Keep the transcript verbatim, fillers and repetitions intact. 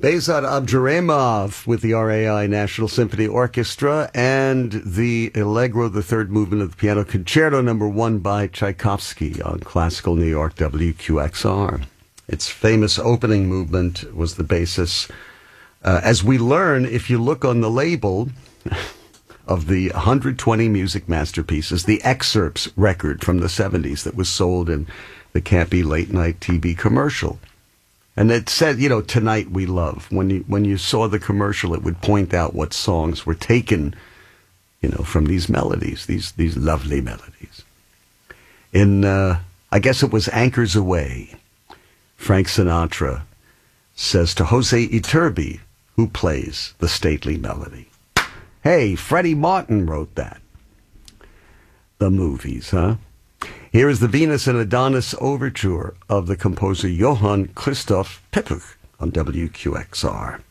Behzad Abdurrahimov with the R A I National Symphony Orchestra and the Allegro, the third movement of the Piano Concerto number one by Tchaikovsky on Classical New York W Q X R. Its famous opening movement was the basis. Uh, as we learn, if you look on the label of the one hundred twenty music masterpieces, the excerpts record from the seventies that was sold in the campy late-night T V commercial. And it said, you know, Tonight We Love. When you when you saw the commercial, it would point out what songs were taken, you know, from these melodies, these these lovely melodies. In, uh, I guess it was Anchors Away, Frank Sinatra says to Jose Iturbi, who plays the stately melody. Hey, Freddie Martin wrote that. The movies, huh? Here is the Venus and Adonis overture of the composer Johann Christoph Pippuch on W Q X R.